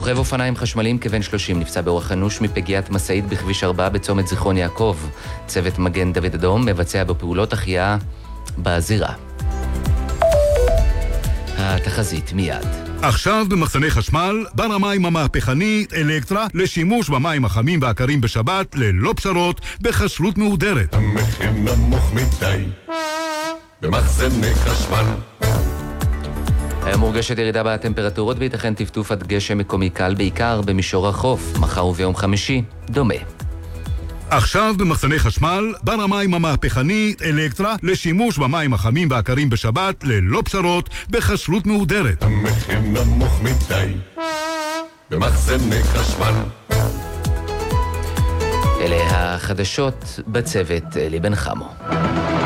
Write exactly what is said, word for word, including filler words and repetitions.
רוכב אופניים חשמליים כבן שלושים נפצע באורח אנוש מפגיעת משאית בכביש ארבע בצומת זיכרון יעקב. צוות מגן דוד אדום מבצע בפעולות החייאה בזירה. התחזית מיד. עכשיו במחסני חשמל, בר המים המהפכנית אלקטרה לשימוש במים החמים והקרים בשבת ללא פשרות בכשרות מהודרת. המחיר נמוך מדי במחסני חשמל. היום מורגשת ירידה בטמפרטורות וייתכן טפטוף עד גשם מקומי קל בעיקר במישור החוף. מחר וביום חמישי דומה. עכשיו במחסני חשמל, בר המים המהפכנית אלקטרה לשימוש במים החמים והקרים בשבת ללא פשרות בכשרות מהודרת. המחיר נמוך מדי במחסני חשמל. אלה החדשות בצוות אלי בן חמו.